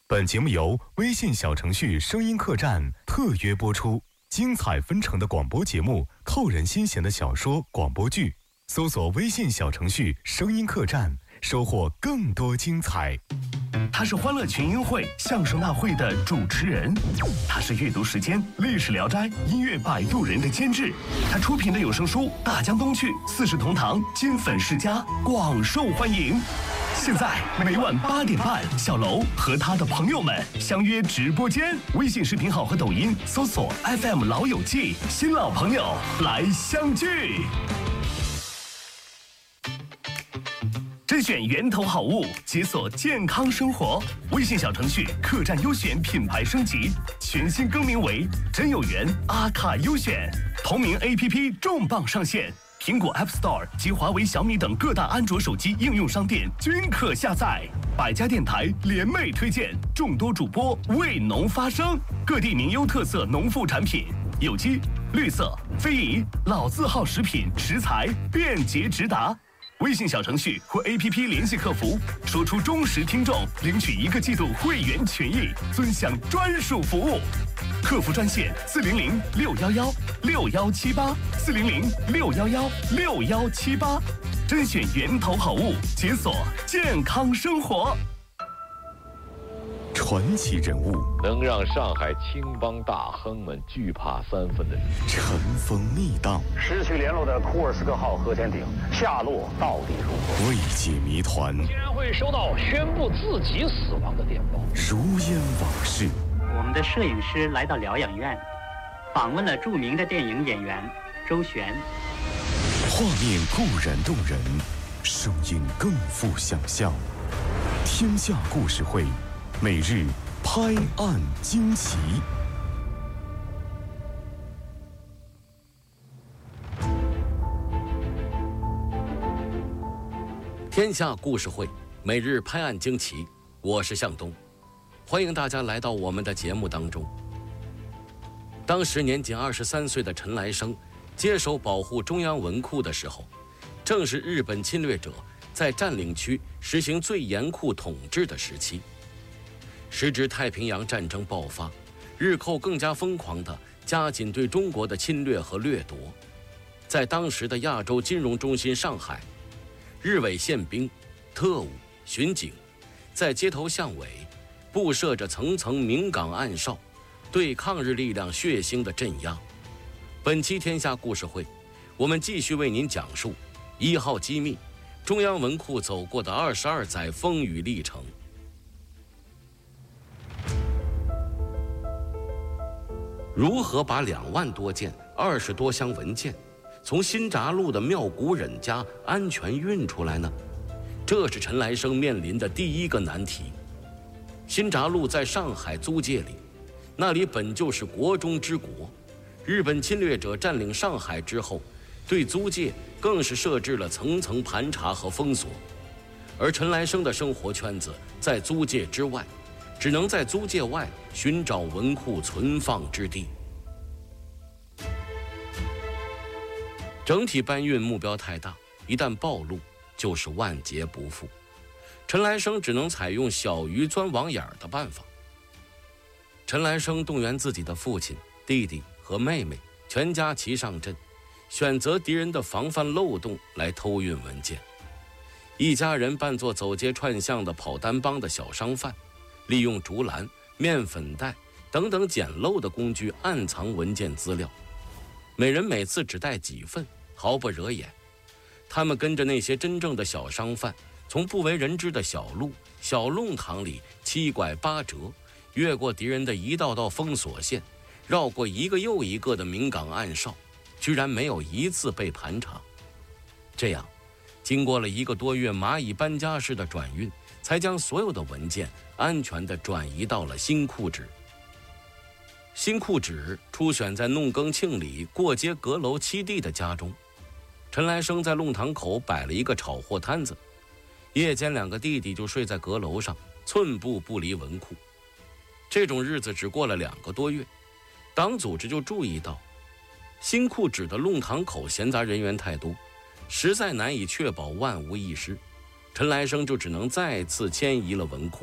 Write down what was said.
本节目由微信小程序声音客栈特约播出，精彩纷呈的广播节目，扣人心弦的小说广播剧，搜索微信小程序声音客栈，收获更多精彩。 他是欢乐群英会相声大会的主持人，他是阅读时间历史聊斋音乐摆渡人的监制，他出品的有声书《大江东去》《四世同堂》金粉世家广受欢迎。现在每晚8点半，小楼和他的朋友们相约直播间，微信视频号和抖音搜索 FM 老友记，新老朋友来相聚。甄选源头好物，解锁健康生活。微信小程序客栈优选品牌升级，全新更名为真有缘阿卡优选。同名 APP 重磅上线，苹果 App Store 及华为、小米等各大安卓手机应用商店均可下载。百家电台联袂推荐，众多主播为农发声，各地名优特色农副产品，有机、绿色、非遗、老字号食品食材便捷直达。微信小程序或 APP 联系客服，说出忠实听众，领取1个季度会员权益，尊享专属服务。客服专线400-611-6178，400-611-6178，甄选源头好物，解锁健康生活。 传奇人物， 能让上海青帮大亨们惧怕3分的人， 尘封密档， 失去联络的库尔斯克号核潜艇下落到底如何？ 未解谜团， 竟然会收到宣布自己死亡的电报， 如烟往事。 我们的摄影师来到疗养院，访问了著名的电影演员周璇。 画面固然动人，声音更富想象。天下故事会，每日拍案惊奇。 天下故事会，每日拍案惊奇，我是向东，欢迎大家来到我们的节目当中。当时年仅23岁的陈来生接手保护中央文库的时候，正是日本侵略者在占领区实行最严酷统治的时期。时值太平洋战争爆发，日寇更加疯狂地加紧对中国的侵略和掠夺。在当时的亚洲金融中心上海，日伪宪兵、特务、巡警在街头巷尾布设着层层明岗暗哨，对抗日力量血腥的镇压。本期天下故事会，我们继续为您讲述1号机密，中央文库走过的22载风雨历程。如何把2万多件20多箱文件从新闸路的妙古忍家安全运出来呢？这是陈来生面临的第一个难题。新闸路在上海租界里，那里本就是国中之国，日本侵略者占领上海之后，对租界更是设置了层层盘查和封锁。而陈来生的生活圈子在租界之外，只能在租界外寻找文库存放之地。整体搬运目标太大，一旦暴露就是万劫不复。陈来生只能采用小鱼钻网眼的办法。陈来生动员自己的父亲、弟弟和妹妹全家齐上阵，选择敌人的防范漏洞来偷运文件。一家人扮作走街串巷的跑单帮的小商贩，利用竹篮、面粉袋等等简陋的工具暗藏文件资料，每人每次只带几份，毫不惹眼。他们跟着那些真正的小商贩，从不为人知的小路、小弄堂里七拐八折，越过敌人的一道道封锁线，绕过一个又一个的明岗暗哨，居然没有一次被盘查。这样，经过了1个多月蚂蚁搬家式的转运，才将所有的文件安全地转移到了新库址。新库址初选在弄更庆里过街阁楼7弟的家中。陈来生在弄堂口摆了一个炒货摊子，夜间2个弟弟就睡在阁楼上，寸步不离文库。这种日子只过了2个多月，党组织就注意到新库址的弄堂口闲杂人员太多，实在难以确保万无一失。陈来生就只能再次迁移了文库。